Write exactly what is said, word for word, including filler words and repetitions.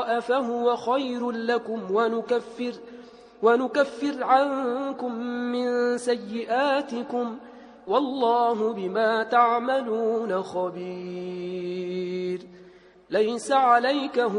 البراء فهو خير لكم ونكفر, ونكفر عنكم من سيئاتكم والله بما تعملون خبير. ليس عليك